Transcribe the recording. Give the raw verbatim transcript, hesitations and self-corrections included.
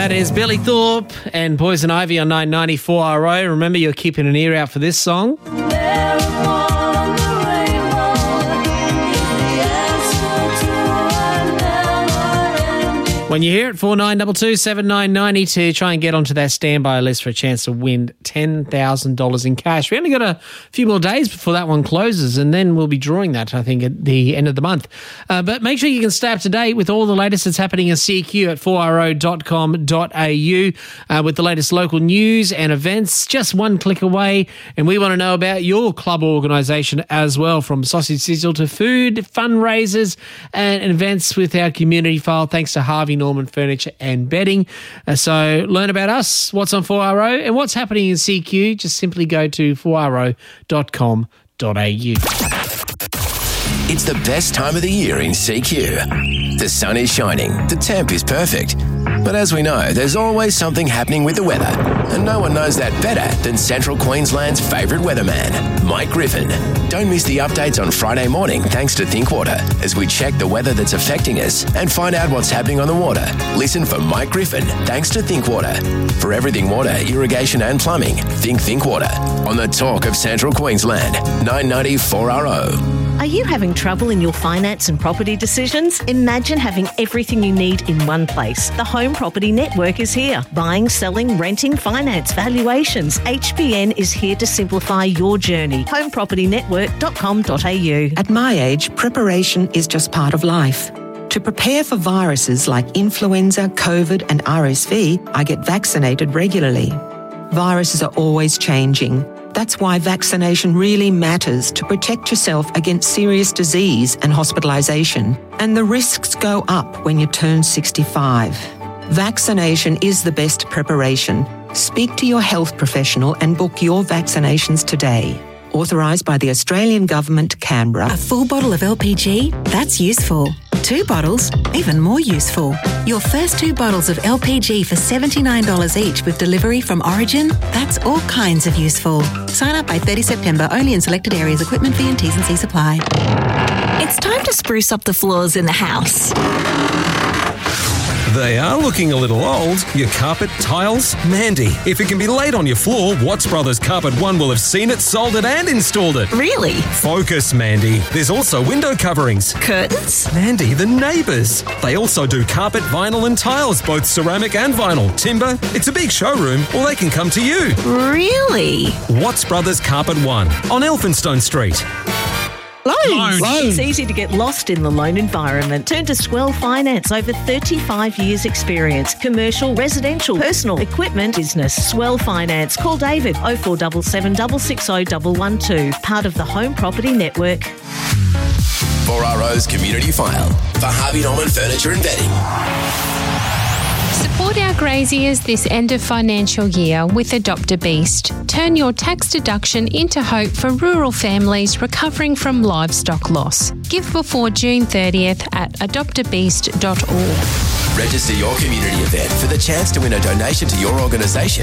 That is Billy Thorpe and Poison Ivy on nine ninety-four R O. Remember, you're keeping an ear out for this song. When you hear it, four nine two two, seven nine nine zero to try and get onto that standby list for a chance to win ten thousand dollars in cash. We only got a few more days before that one closes, and then we'll be drawing that, I think, at the end of the month. Uh, but make sure you can stay up to date with all the latest that's happening in C Q at four R O dot com dot A U uh, with the latest local news and events, just one click away. And we want to know about your club or organisation as well, from sausage sizzle to food, fundraisers and events with our community file, thanks to Harvey Norman Furniture and Bedding. Uh, so learn about us, what's on four R O and what's happening in C Q. Just simply go to four R O dot com dot A U. It's the best time of the year in C Q. The sun is shining, the temp is perfect. But as we know, there's always something happening with the weather, and no one knows that better than Central Queensland's favourite weatherman, Mike Griffin. Don't miss the updates on Friday morning thanks to Thinkwater as we check the weather that's affecting us and find out what's happening on the water. Listen for Mike Griffin thanks to Thinkwater. For everything water, irrigation and plumbing, think Thinkwater. On the talk of Central Queensland, nine ninety-four R O. Are you having trouble in your finance and property decisions? Imagine having everything you need in one place. The Home Property Network is here. Buying, selling, renting, finance, valuations. H B N is here to simplify your journey. home property network dot com dot A U. At my age, preparation is just part of life. To prepare for viruses like influenza, COVID and R S V, I get vaccinated regularly. Viruses are always changing. That's why vaccination really matters, to protect yourself against serious disease and hospitalisation. And the risks go up when you turn sixty-five. Vaccination is the best preparation. Speak to your health professional and book your vaccinations today. Authorised by the Australian Government, Canberra. A full bottle of L P G? That's useful. Two bottles? Even more useful. Your first two bottles of L P G for seventy-nine dollars each with delivery from Origin? That's all kinds of useful. Sign up by thirtieth September, only in selected areas. Equipment fee and T's and C's apply. It's time to spruce up the floors in the house. They are looking a little old. Your carpet, tiles? Mandy, if it can be laid on your floor, Watts Brothers Carpet One will have seen it, sold it and installed it. Really? Focus, Mandy. There's also window coverings. Curtains? Mandy, the neighbours. They also do carpet, vinyl and tiles, both ceramic and vinyl. Timber. It's a big showroom, or they can come to you. Really? Watts Brothers Carpet One on Elphinstone Street. Loans. Loans. It's easy to get lost in the loan environment. Turn to Swell Finance. Over thirty-five years experience. Commercial, residential, personal, equipment, business. Swell Finance. Call David oh four seven seven, six six oh, one one two. Part of the Home Property Network. four R O's Community File for Harvey Norman Furniture and Bedding. Support our graziers this end of financial year with Adopt a Beast. Turn your tax deduction into hope for rural families recovering from livestock loss. Give before June thirtieth at adopt a beast dot org. Register your community event for the chance to win a donation to your organisation